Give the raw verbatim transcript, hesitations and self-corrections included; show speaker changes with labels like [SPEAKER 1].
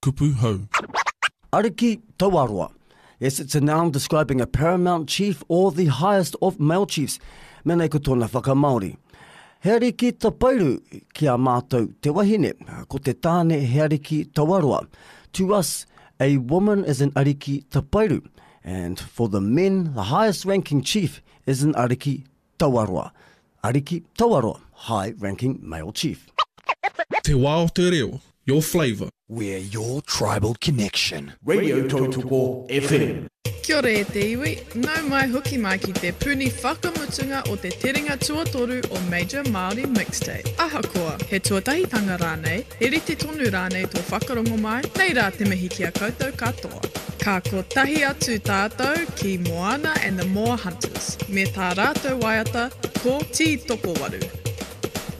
[SPEAKER 1] kupu hau.
[SPEAKER 2] Ariki Tawarua. Yes, it's a noun describing a paramount chief or the highest of male chiefs. Mena ko tōna whakamauri. He ariki tapairu ki a mātou te wahine, ko te tāne he ariki tawarua. To us, a woman is an ariki tapairu, and for the men, the highest ranking chief is an ariki tawarua. Ariki tawarua, high ranking male chief.
[SPEAKER 1] Te wā o te reo, your flavour.
[SPEAKER 3] We're your tribal connection.
[SPEAKER 4] Radio Tautoko F M.
[SPEAKER 5] Kia ora e te iwi, nau mai hoki mai ki te puni whakamutunga o te teringa tuatoru o Major Māori Mixtape. Ahakoa, he tuatahitanga rānei, he rite tonu rānei tō whakarongo mai, nei rā te mihi ki a koutou katoa. Ka ko tahi atu tātou ki Moana and the Moa Hunters. Me tā rātou waiata, ko Ti Tokowaru.